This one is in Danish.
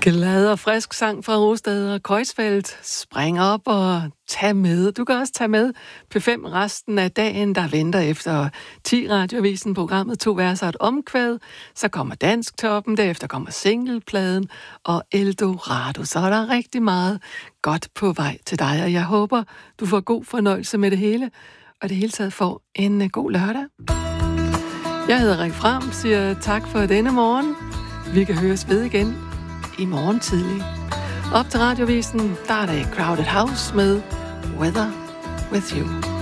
Glad og frisk sang fra Rosted og Kreuzfeldt. Spring op og tag med. Du kan også tage med P5 resten af dagen, der venter efter 10 Radioavisen, programmet 2 vers og et omkvæd. Så kommer Dansktoppen, derefter kommer singlepladen og Eldorado. Så er der rigtig meget godt på vej til dig, og jeg håber, du får god fornøjelse med det hele, og det hele taget får en god lørdag. Jeg hedder Rik Fram, siger tak for denne morgen. Vi kan høres ved igen i morgen tidlig. Op til Radioavisen, der er det Crowded House med Weather With You.